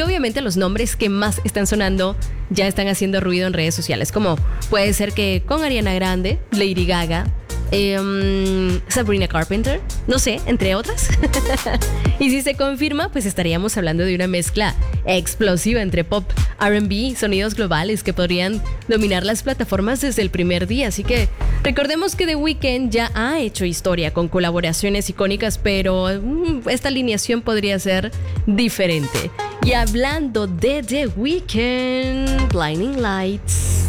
obviamente los nombres que más están sonando ya están haciendo ruido en redes sociales, como puede ser que con Ariana Grande, Lady Gaga, Sabrina Carpenter, no sé, entre otras. Y si se confirma, pues estaríamos hablando de una mezcla explosiva entre pop, R&B, sonidos globales que podrían dominar las plataformas desde el primer día. Así que recordemos que The Weeknd ya ha hecho historia con colaboraciones icónicas, pero esta alineación podría ser diferente. Y hablando de The Weeknd, Blinding Lights.